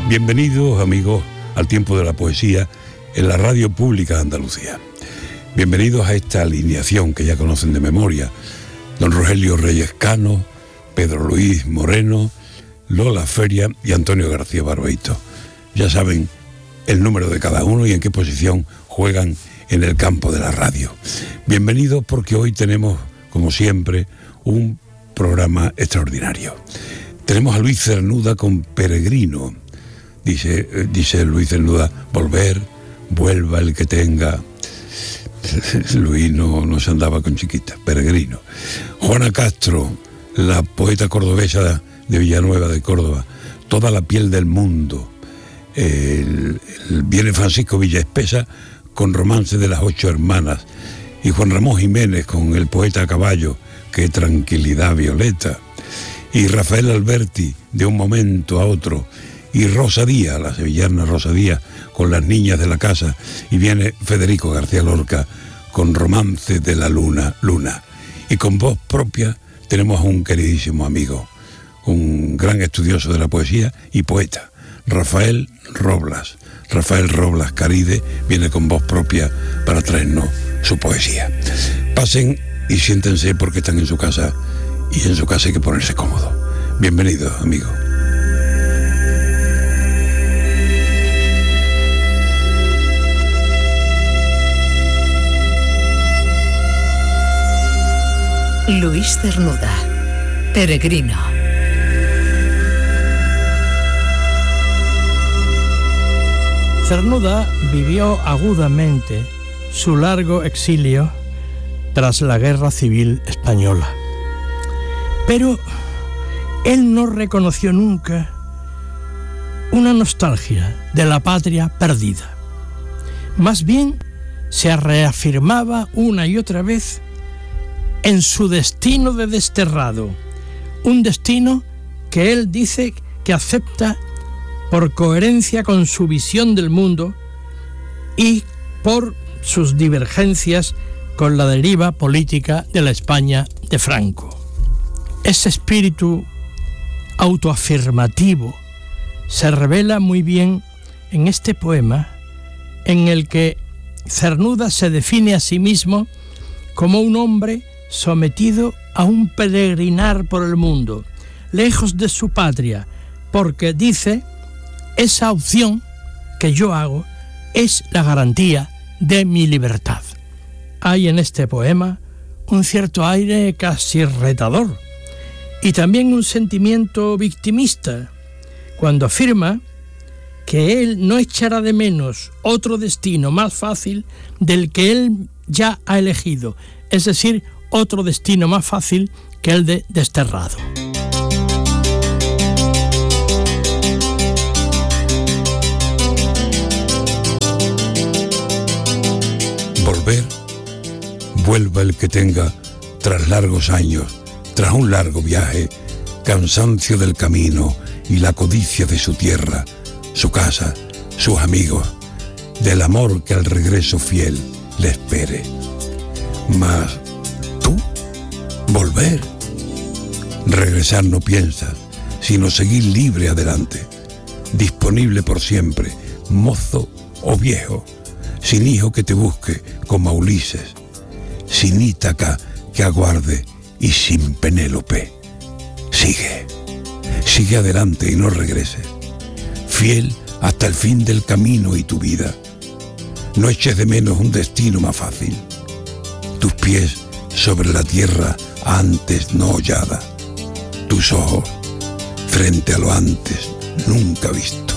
Bienvenidos, amigos, al tiempo de la poesía en la radio pública de Andalucía. Bienvenidos a esta alineación que ya conocen de memoria. Don Rogelio Reyes Cano, Pedro Luis Moreno, Lola Feria y Antonio García Barbeito. Ya saben el número de cada uno y en qué posición juegan en el campo de la radio. Bienvenidos porque hoy tenemos, como siempre, un programa extraordinario. Tenemos a Luis Cernuda con Peregrino. Dice Luis Cernuda, vuelva el que tenga. Luis no se andaba con chiquita, Peregrino. Juana Castro, la poeta cordobesa de Villanueva de Córdoba, Toda la piel del mundo. Viene Francisco Villaespesa con Romance de las 8 hermanas, y Juan Ramón Jiménez con El poeta a caballo, Qué tranquilidad violeta, y Rafael Alberti, De un momento a otro, y Rosa Díaz, la sevillana Rosa Díaz, con Las niñas de la casa, y viene Federico García Lorca con Romance de la luna. Y con voz propia tenemos a un queridísimo amigo, un gran estudioso de la poesía y poeta, Rafael Roblas Caride, viene con voz propia para traernos su poesía. Pasen y siéntense porque están en su casa, y en su casa hay que ponerse cómodo. Bienvenidos, amigos. Luis Cernuda, Peregrino. Cernuda vivió agudamente su largo exilio tras la Guerra Civil Española. Pero él no reconoció nunca una nostalgia de la patria perdida. Más bien se reafirmaba una y otra vez en su destino de desterrado, un destino que él dice que acepta por coherencia con su visión del mundo y por sus divergencias con la deriva política de la España de Franco. Ese espíritu autoafirmativo se revela muy bien en este poema, en el que Cernuda se define a sí mismo como un hombre sometido a un peregrinar por el mundo, lejos de su patria, porque dice, esa opción que yo hago es la garantía de mi libertad. Hay en este poema un cierto aire casi retador y también un sentimiento victimista, cuando afirma que él no echará de menos otro destino más fácil del que él ya ha elegido, es decir, otro destino más fácil que el de desterrado. Vuelva el que tenga, tras largos años, tras un largo viaje, cansancio del camino y la codicia de su tierra, su casa, sus amigos, del amor que al regreso fiel le espere. Mas tú, volver, regresar no piensas, sino seguir libre adelante, disponible por siempre, mozo o viejo, sin hijo que te busque como a Ulises, sin Ítaca que aguarde y sin Penélope. Sigue adelante y no regreses, fiel hasta el fin del camino y tu vida. No eches de menos un destino más fácil, tus pies sobre la tierra antes no hollada, tus ojos frente a lo antes nunca visto.